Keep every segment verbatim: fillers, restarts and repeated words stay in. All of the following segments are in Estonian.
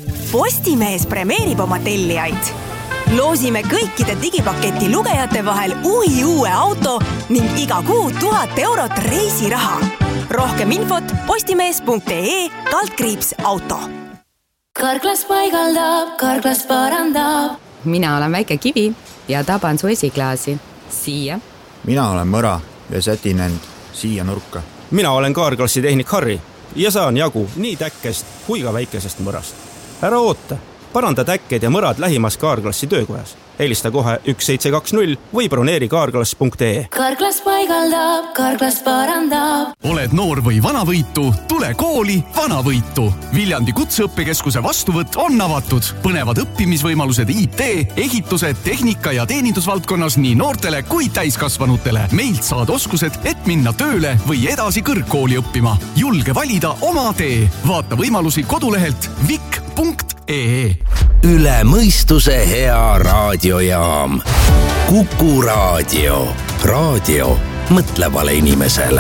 Postimees premeerib oma tellijaid. Loosime kõikide digipaketi lugejate vahel uhi uue auto ning iga kuu tuhat eurot reisiraha. Rohkem infot postimees.ee kaldkriips auto. Karklas paigaldab, Karklas parandab. Mina olen väike kivi ja taban su esiklaasi. Siia. Mina olen mõra ja sätin end siia nurka. Mina olen Kaarklassi tehnik Harri ja saan jagu nii täkkest kui ka väikesest mõrast. Ära oota, paranda täkked ja mõrad lähimas Kaarklassi töökojas. Helista kohe üks seitse kaks null või broneeri kaarklass punkt ee. Karklas paigaldab, Karklas parandab. Oled noor või vanavõitu, tule kooli vanavõitu. Viljandi kutseõppekeskuse vastuvõtt on avatud. Põnevad õppimisvõimalused I T, ehitused, tehnika ja teenindusvaldkonnas nii noortele kui täiskasvanutele. Meilt saad oskused, et minna tööle või edasi kõrgkooli õppima. Julge valida oma tee. Vaata võimalusi kodulehelt vik punkt ee. Üle mõistuse hea raadiojaam. Kuku raadio. Raadio mõtlevale inimesele.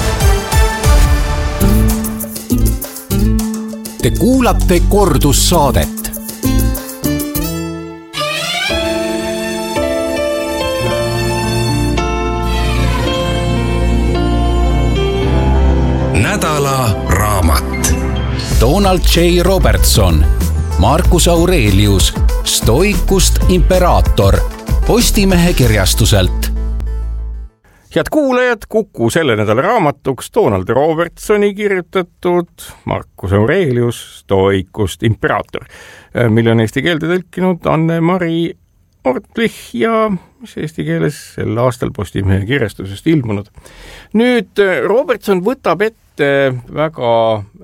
Te kuulate kordussaadet. Nädala raamat. Donald J. Robertson, Marcus Aurelius, Stoikust imperaator, Postimehe kirjastuselt. Head kuulajad, Kuku selle nädala raamatuks Donald Robertsoni kirjutatud Marcus Aurelius, Stoikust imperaator, mille on eesti keelde tõlkinud Anne-Mari Ortlich ja mis eesti keeles sel aastal Postimehe kirjastusest ilmunud. Nüüd Robertson võtab ette väga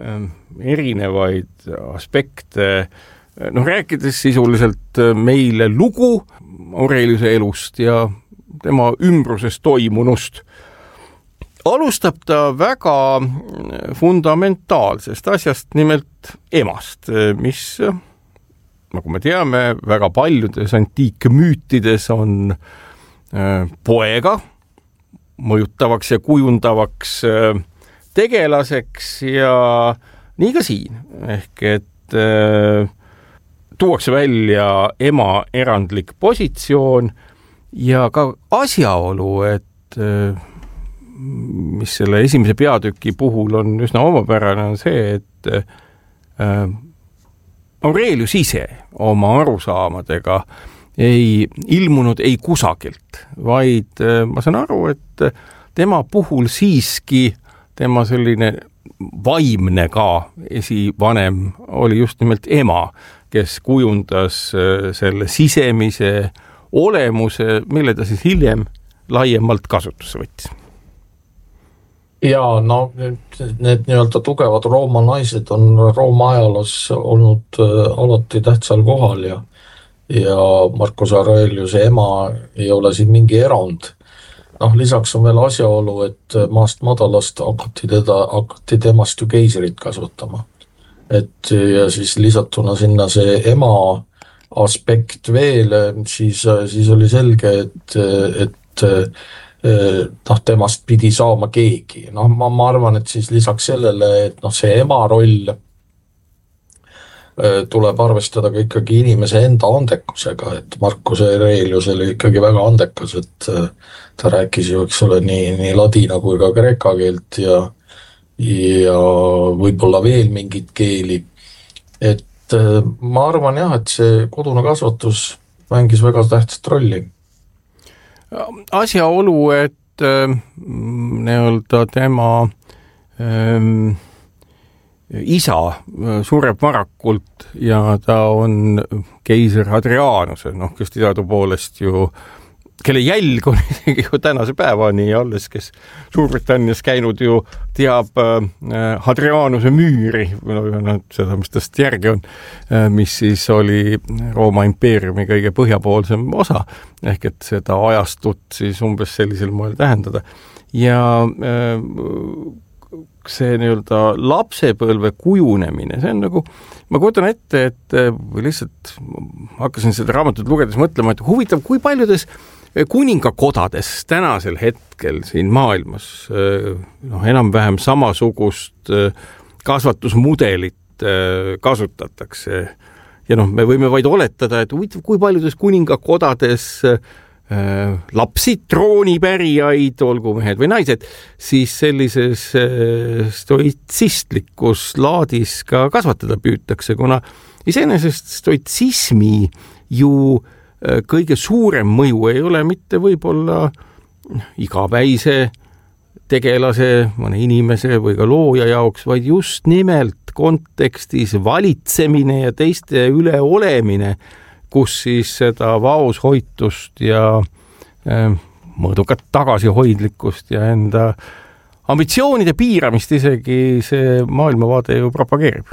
erinevaid aspekte, noh, rääkides sisuliselt meile lugu Aureliuse elust ja tema ümbruses toimunust. Alustab ta väga fundamentaalsest asjast, nimelt emast, mis, nagu me teame, väga paljudes antiikmüütides on poega mõjutavaks ja kujundavaks tegelaseks ja nii ka siin, ehk et äh, tuuakse välja ema erandlik positsioon ja ka asjaolu, et äh, mis selle esimese peatüki puhul on üsna omapärane, on see, et äh, Aurelius ise oma arusaamadega ei ilmunud ei kusagilt, vaid äh, ma saan aru, et tema puhul siiski tema selline vaimne ka esivanem oli just nimelt ema, kes kujundas selle sisemise olemuse, mille ta siis hiljem laiemalt kasutusse võttis. Ja no need, need nii-öelda tugevad Rooma naised on Rooma ajaloos olnud alati tähtsal kohal ja, ja Marcus Aureliuse ema ei ole siin mingi erand. Noh, lisaks on veel asjaolu, et maast madalast hakati, teda, hakati temast ju keisrit kasvatama. Et, ja siis lisatuna sinna see ema aspekt veel, siis, siis oli selge, et, et noh, temast pidi saama keegi. Noh, ma, ma arvan, et siis lisaks sellele, et noh, see ema roll tuleb arvestada ka ikkagi inimese enda andekusega, et Marcus Aurelius oli ikkagi väga andekas, et ta rääkis ju, eks ole, nii, nii ladina kui ka kreeka keelt ja, ja võib-olla veel mingit keeli. Et ma arvan jah, et see kodune kasvatus mängis väga tähtsat rolli. Asjaolu, et äh, nii-öelda tema ähm, isa sureb varakult ja ta on keiser Hadrianuse, noh, kes teadupoolest ju, kelle jälg on isegi ju tänase päevani alles, kes Suurbritannias käinud ju teab äh, Hadrianuse müüri, no, seda, mis tast järgi on, äh, mis siis oli Rooma impeeriumi kõige põhjapoolsem osa, ehk et seda ajastut siis umbes sellisel moel tähendada. Ja äh, see nii-öelda lapsepõlve kujunemine, see on nagu, ma kujutan ette, et või lihtsalt hakkasin seda raamatut lugedes mõtlema, et huvitav, kui paljudes kuningakodades tänasel hetkel siin maailmas noh, enam-vähem samasugust kasvatusmudelit kasutatakse. Ja noh, me võime vaid oletada, et kui paljudes kuningakodades lapsi, troonipärijaid, olgu mehed või naised, siis sellises stoitsistlikus laadis ka kasvatada püütakse, kuna iseenesest stoitsismi ju kõige suurem mõju ei ole mitte võib-olla igapäise tegelase, mõne inimese või ka looja jaoks, vaid just nimelt kontekstis valitsemine ja teiste üle olemine, kus siis seda vaoshoitust ja äh, mõõdukat tagasihoidlikkust ja enda ambitsioonide piiramist isegi see maailmavaade ju propageerib.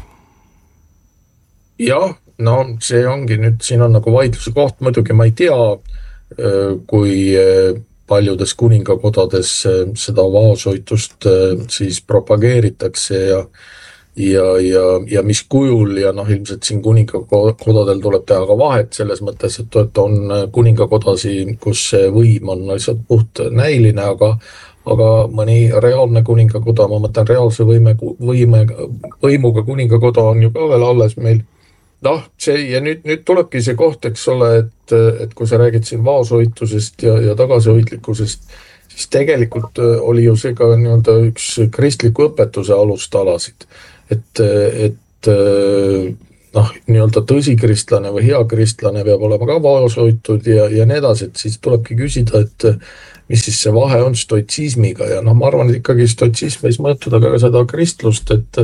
Jah, no see ongi nüüd, siin on nagu vaidluse koht, muidugi ma ei tea, kui paljudes kuningakodades seda vaoshoitust siis propageeritakse ja ja, ja, ja mis kujul ja noh, ilmselt siin kuningakodadel tuleb teha ka vahet selles mõttes, et, et on kuningakodasi, kus see võim on lihtsalt puht näiline, aga, aga mõni reaalne kuningakoda, ma mõtlen reaalse võime, võime, võimuga kuningakoda on ju ka veel alles meil. Noh, see, ja nüüd, nüüd tulebki see koht, eks ole, et, et kui sa räägid siin vaoshoitusest ja, ja tagasihoidlikkusest, siis tegelikult oli ju see ka nii-öelda üks kristliku õpetuse alustalasid. Et, et noh, nii-öelda tõsikristlane või hea kristlane peab olema ka vaoshoitud ja, ja nii edasi, et siis tulebki küsida, et mis siis see vahe on stoitsismiga ja noh, ma arvan, et ikkagi stoitsism võis mõjutada ka seda kristlust, et,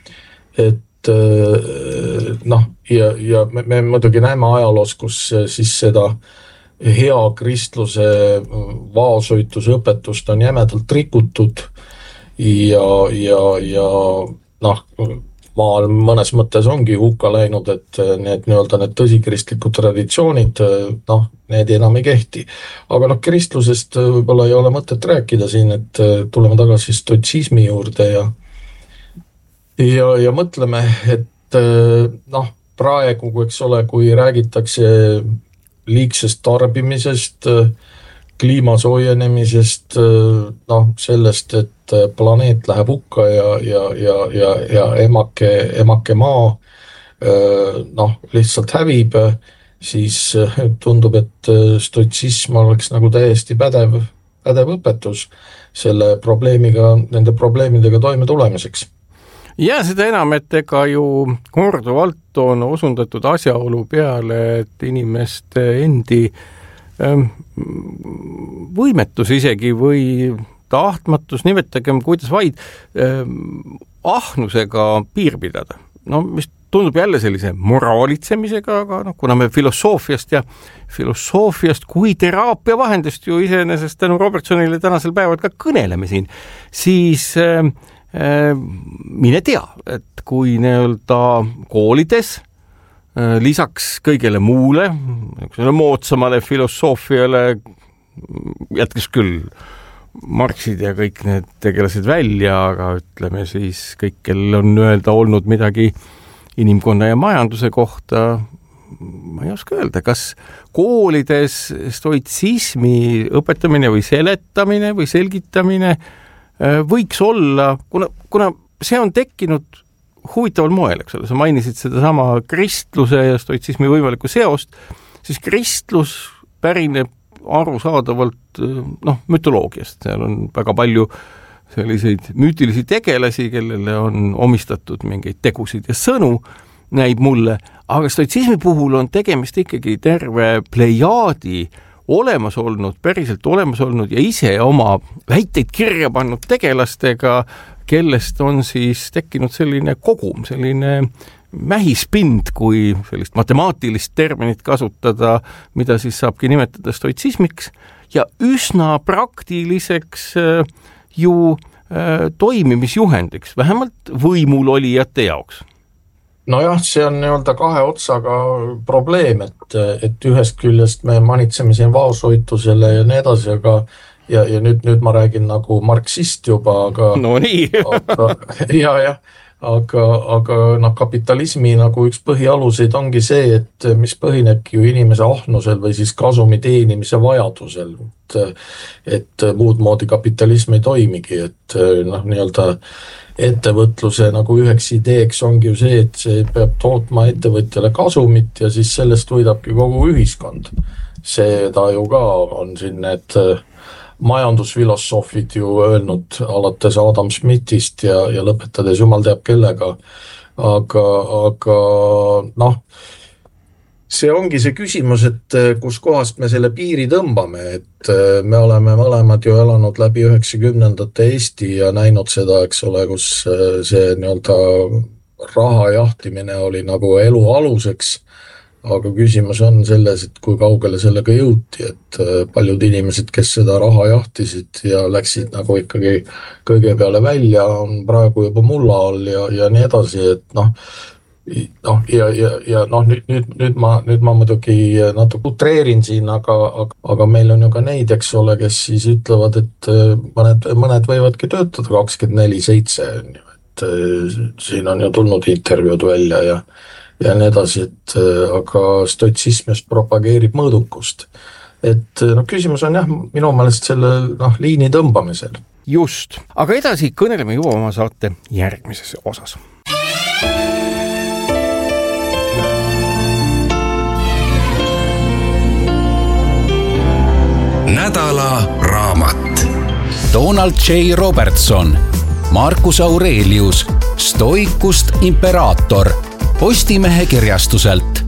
et noh, ja, ja me, me muidugi näeme ajaloos, kus siis seda hea kristluse vaoshoituse õpetust on jämedalt rikutud ja, ja, ja noh, maailm mõnes mõttes ongi hukka läinud, et need nii-öelda need tõsikristlikud traditsioonid, noh, need enam ei kehti. Aga noh, kristlusest võib-olla ei ole mõtet rääkida siin, et tuleme tagasi stoitsismi juurde ja ja, ja mõtleme, et noh, praegu, kui eks ole, kui räägitakse liigsest tarbimisest, kliima soojenemisest, noh, sellest, et planeet läheb hukka ja, ja, ja, ja, ja emake, emake maa noh, lihtsalt hävib, siis tundub, et stoitsism oleks nagu täiesti pädev, pädev õpetus selle probleemiga, nende probleemidega toime tulemiseks. Ja seda enam, et ega ju korduvalt on osundatud asjaolu peale, et inimeste endi võimetus isegi või tahtmatus, nimetagem kuidas vaid, ahnusega piir pidada. No mis tundub jälle sellise moraalitsemisega, aga no, kuna me filosoofiast ja filosoofiast kui teraapia vahendist ju iseenesest tänu Robertsonile tänasel päeval ka kõneleme siin, siis äh, äh, mine tea, et kui nii-öelda koolides lisaks kõigele muule, moodsamale filosoofiale, jätkes küll Marxid ja kõik need tegelased välja, aga ütleme siis kõik, kellel on öelda olnud midagi inimkonna ja majanduse kohta, ma ei oska öelda, kas koolides stoitsismi õpetamine või seletamine või selgitamine võiks olla, kuna, kuna see on tekkinud huvitaval moel, eks ole, sa mainisid seda sama kristluse ja stoitsismi võimalikku seost, siis kristlus pärineb arusaadavalt noh, mütoloogiast, seal on väga palju selliseid müütilisi tegelasi, kellele on omistatud mingeid tegusid ja sõnu, näib mulle, aga stoitsismi puhul on tegemist ikkagi terve plejaadi olemas olnud, päriselt olemas olnud ja ise oma väiteid kirja pannud tegelastega, kellest on siis tekkinud selline kogum, selline mähispind, kui sellist matemaatilist terminit kasutada, mida siis saabki nimetada stoitsismiks ja üsna praktiliseks ju toimimisjuhendiks, vähemalt võimul olijate jaoks. Nojah, see on nii-öelda kahe otsaga probleem, et, et ühest küljest me manitseme siin vaoshoitusele ja nii edasi, aga ja, ja nüüd, nüüd ma räägin nagu marksist juba, aga no nii. aga, ja, ja, aga, aga noh, kapitalismi nagu üks põhialuseid ongi see, et mis põhinebki ju inimese ahnusel või siis kasumi teenimise vajadusel, et, et muud moodi kapitalism ei toimigi, et noh, nii-öelda ettevõtluse nagu üheks ideeks ongi ju see, et see peab tootma ettevõtjale kasumit ja siis sellest võidabki kogu ühiskond. See ta ju ka on siin need majandusfilosoofid ju öelnud alates Adam Smithist ja, ja lõpetades jumal teab kellega, aga, aga noh, see ongi see küsimus, et kus kohast me selle piiri tõmbame, et me oleme mõlemad ju elanud läbi üheksakümnendate Eesti ja näinud seda, eks ole, kus see nii-öelda raha jahtimine oli nagu elu aluseks, aga küsimus on selles, et kui kaugele sellega jõuti, et paljud inimesed, kes seda raha jahtisid ja läksid nagu ikkagi kõige peale välja, on praegu juba mulla all ja, ja nii edasi, et noh, noh ja, ja, ja noh, nüüd, nüüd, nüüd, ma, nüüd ma muidugi natuke utreerin siin, aga, aga, aga meil on ju ka neid, eks ole, kes siis ütlevad, et mõned, mõned võivadki töötada kakskümmend neli seitse, et siin on ju tulnud intervjuud välja ja ja nii edasi, et aga stotsism just propageerib mõõdukust. Et no, küsimus on jah, minu meelest selle noh, liini tõmbamisel. Just, aga edasi kõneleme juba oma saate järgmises osas. Nädala raamat. Donald J. Robertson, Marcus Aurelius, Stoikust imperaator, Postimehe kirjastuselt.